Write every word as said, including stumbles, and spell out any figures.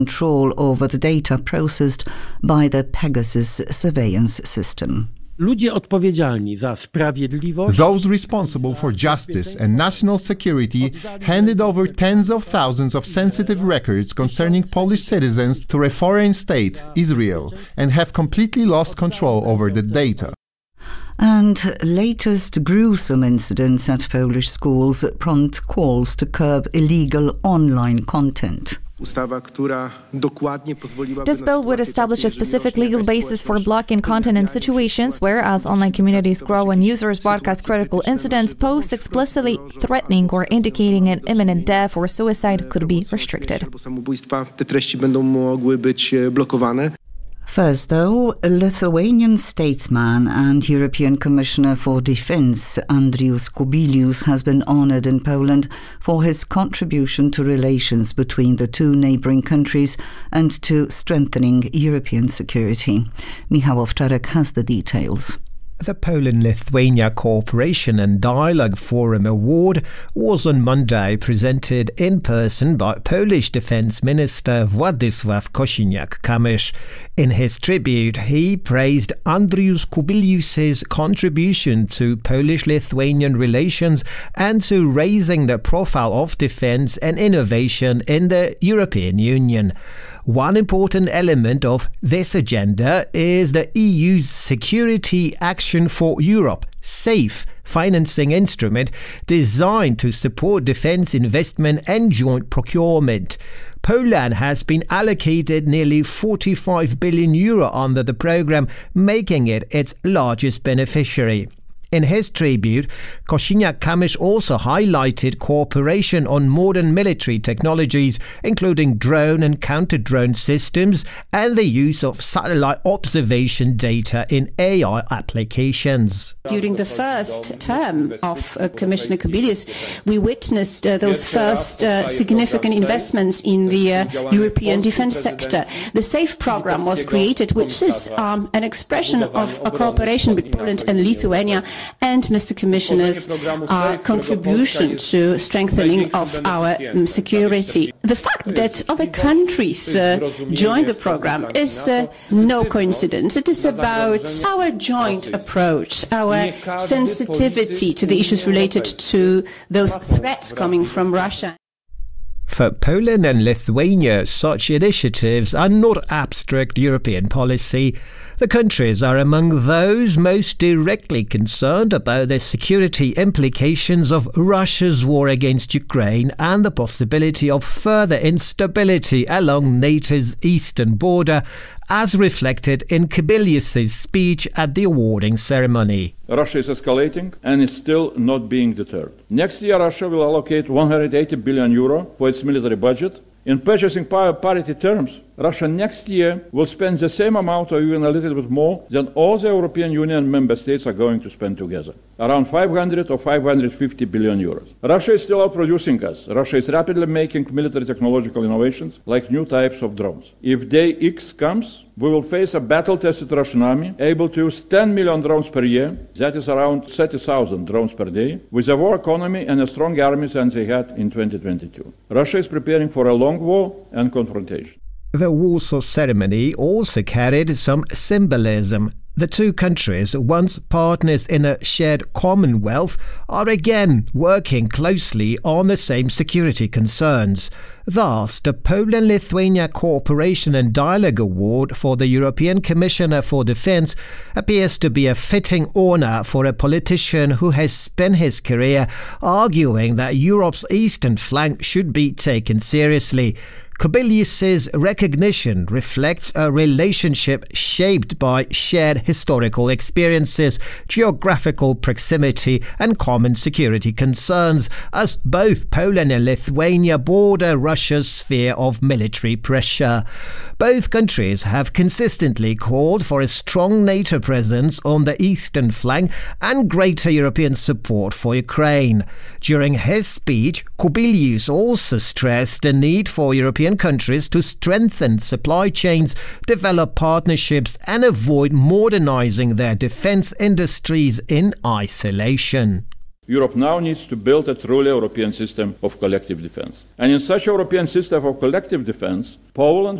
control over the data processed by the Pegasus surveillance system. Ludzie odpowiedzialni za sprawiedliwość, those responsible for justice and national security, handed over tens of thousands of sensitive records concerning Polish citizens to a foreign state, Israel, and have completely lost control over the data. And latest gruesome incidents at Polish schools prompt calls to curb illegal online content. This bill would establish a specific legal basis for blocking content in situations where, as online communities grow and users broadcast critical incidents, posts explicitly threatening or indicating an imminent death or suicide could be restricted. First, though, a Lithuanian statesman and European Commissioner for Defence, Andrius Kubilius, has been honoured in Poland for his contribution to relations between the two neighbouring countries and to strengthening European security. Michał Owczarek has the details. The Poland-Lithuania Cooperation and Dialogue Forum Award was on Monday presented in person by Polish Defence Minister Władysław Kosiniak-Kamysz. In his tribute, he praised Andrius Kubilius's contribution to Polish-Lithuanian relations and to raising the profile of defence and innovation in the European Union. One important element of this agenda is the E U's Security Action for Europe, SAFE, financing instrument designed to support defence investment and joint procurement. Poland has been allocated nearly forty-five billion euro under the programme, making it its largest beneficiary. In his tribute, Kosiniak-Kamysz also highlighted cooperation on modern military technologies, including drone and counter-drone systems and the use of satellite observation data in A I applications. During the first term of uh, Commissioner Kubilius, we witnessed uh, those first uh, significant investments in the uh, European defence sector. The SAFE programme was created, which is um, an expression of a cooperation with Poland and Lithuania, and Mister Commissioner's uh, contribution to strengthening of our um, security. The fact that other countries uh, joined the program is uh, no coincidence. It is about our joint approach, our sensitivity to the issues related to those threats coming from Russia. For Poland and Lithuania, such initiatives are not abstract European policy. The countries are among those most directly concerned about the security implications of Russia's war against Ukraine and the possibility of further instability along NATO's eastern border, as reflected in Kubilius's speech at the awarding ceremony. Russia is escalating and is still not being deterred. Next year, Russia will allocate one hundred eighty billion euro for its military budget. In purchasing power parity terms, Russia next year will spend the same amount or even a little bit more than all the European Union member states are going to spend together, around five hundred or five hundred fifty billion euros. Russia is still outproducing us. Russia is rapidly making military technological innovations like new types of drones. If day X comes, we will face a battle-tested Russian army able to use ten million drones per year, that is around thirty thousand drones per day, with a war economy and a strong army than they had in twenty twenty-two. Russia is preparing for a long war and confrontation. The Warsaw ceremony also carried some symbolism. The two countries, once partners in a shared commonwealth, are again working closely on the same security concerns. Thus, the Poland-Lithuania Cooperation and Dialogue Award for the European Commissioner for Defence appears to be a fitting honour for a politician who has spent his career arguing that Europe's eastern flank should be taken seriously. Kubilius's recognition reflects a relationship shaped by shared historical experiences, geographical proximity and common security concerns, as both Poland and Lithuania border Russia's sphere of military pressure. Both countries have consistently called for a strong NATO presence on the eastern flank and greater European support for Ukraine. During his speech, Kubilius also stressed the need for European countries to strengthen supply chains, develop partnerships and avoid modernizing their defense industries in isolation. Europe now needs to build a truly European system of collective defense. And in such a European system of collective defense, Poland